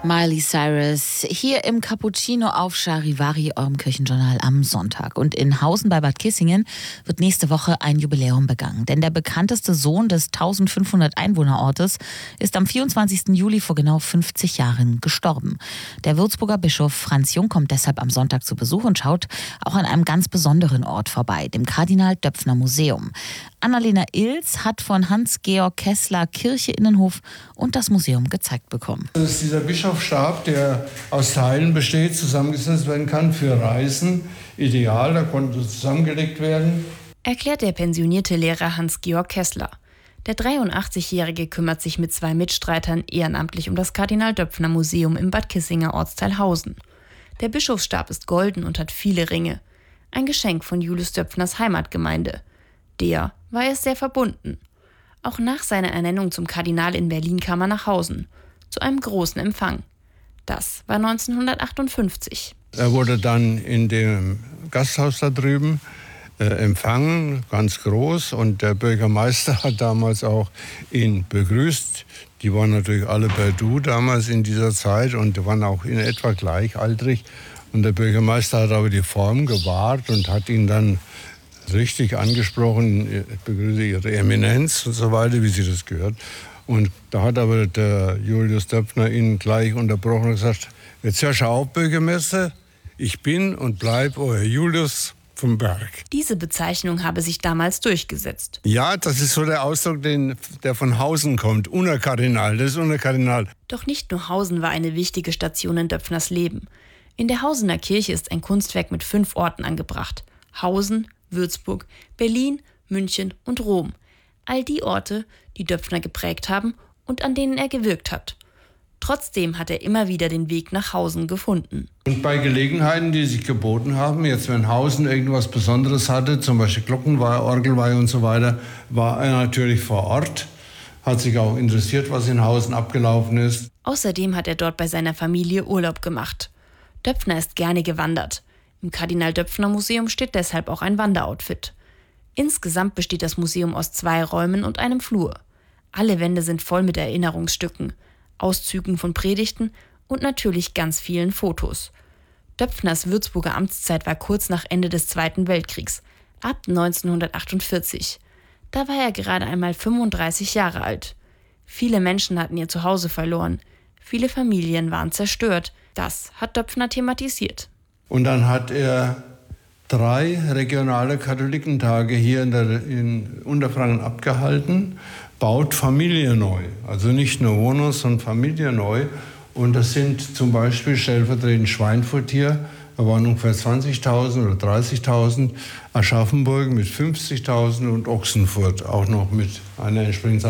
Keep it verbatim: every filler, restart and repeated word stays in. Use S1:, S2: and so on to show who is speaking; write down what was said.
S1: Miley Cyrus hier im Cappuccino auf Charivari, eurem Kirchenjournal am Sonntag. Und in Hausen bei Bad Kissingen wird nächste Woche ein Jubiläum begangen. Denn der bekannteste Sohn des eintausendfünfhundert Einwohnerortes ist am vierundzwanzigsten Juli vor genau fünfzig Jahren gestorben. Der Würzburger Bischof Franz Jung kommt deshalb am Sonntag zu Besuch und schaut auch an einem ganz besonderen Ort vorbei, dem Kardinal-Döpfner Museum. Annalena Ilz hat von Hans-Georg Kessler Kirche, Innenhof und das Museum gezeigt bekommen.
S2: Das ist dieser Bischofsstab, der aus Teilen besteht, zusammengesetzt werden kann für Reisen. Ideal, da konnte zusammengelegt werden.
S3: Erklärt der pensionierte Lehrer Hans-Georg Kessler. Der dreiundachtzigjährige kümmert sich mit zwei Mitstreitern ehrenamtlich um das Kardinal-Döpfner Museum im Bad Kissinger Ortsteil Hausen. Der Bischofsstab ist golden und hat viele Ringe. Ein Geschenk von Julius Döpfners Heimatgemeinde. Der war es sehr verbunden. Auch nach seiner Ernennung zum Kardinal in Berlin kam er nach Hausen, zu einem großen Empfang. Das war neunzehnhundertachtundfünfzig.
S2: Er wurde dann in dem Gasthaus da drüben äh, empfangen, ganz groß. Und der Bürgermeister hat damals auch ihn begrüßt. Die waren natürlich alle per Du damals in dieser Zeit und waren auch in etwa gleichaltrig. Und der Bürgermeister hat aber die Form gewahrt und hat ihn dann richtig angesprochen, ich begrüße Ihre Eminenz und so weiter, wie sie das gehört. Und da hat aber der Julius Döpfner ihn gleich unterbrochen und gesagt, jetzt hörst du auf, Bürgermeister, ich bin und bleib euer Julius vom Berg.
S3: Diese Bezeichnung habe sich damals durchgesetzt.
S2: Ja, das ist so der Ausdruck, den, der von Hausen kommt, Unterkardinal, das ist Unterkardinal.
S3: Doch nicht nur Hausen war eine wichtige Station in Döpfners Leben. In der Hausener Kirche ist ein Kunstwerk mit fünf Orten angebracht. Hausen, Würzburg, Berlin, München und Rom. All die Orte, die Döpfner geprägt haben und an denen er gewirkt hat. Trotzdem hat er immer wieder den Weg nach Hausen gefunden.
S2: Und bei Gelegenheiten, die sich geboten haben, jetzt wenn Hausen irgendwas Besonderes hatte, zum Beispiel Glockenweihe, Orgelweihe und so weiter, war er natürlich vor Ort, hat sich auch interessiert, was in Hausen abgelaufen ist.
S3: Außerdem hat er dort bei seiner Familie Urlaub gemacht. Döpfner ist gerne gewandert. Im Kardinal-Döpfner-Museum steht deshalb auch ein Wanderoutfit. Insgesamt besteht das Museum aus zwei Räumen und einem Flur. Alle Wände sind voll mit Erinnerungsstücken, Auszügen von Predigten und natürlich ganz vielen Fotos. Döpfners Würzburger Amtszeit war kurz nach Ende des Zweiten Weltkriegs, ab neunzehnhundertachtundvierzig. Da war er gerade einmal fünfunddreißig Jahre alt. Viele Menschen hatten ihr Zuhause verloren. Viele Familien waren zerstört. Das hat Döpfner thematisiert.
S2: Und dann hat er drei regionale Katholikentage hier in, der, in Unterfranken abgehalten, baut Familie neu. Also nicht nur Wohnung, sondern Familie neu. Und das sind zum Beispiel stellvertretend Schweinfurt hier, da waren ungefähr zwanzigtausend oder dreißigtausend, Aschaffenburg mit fünfzigtausend und Ochsenfurt auch noch mit einer entsprechenden